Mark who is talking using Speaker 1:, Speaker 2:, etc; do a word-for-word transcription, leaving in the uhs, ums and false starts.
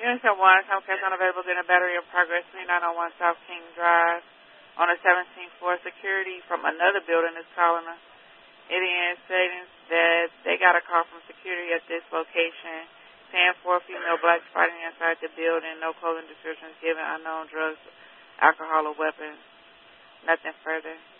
Speaker 1: Unit one, Comcast unavailable in a battery in progress, three nine oh one South King Drive. On the seventeenth floor, security from another building is calling us. It is stating that they got a call from security at this location, saying four female blacks fighting inside the building, no clothing descriptions given, unknown drugs, alcohol, or weapons. Nothing further.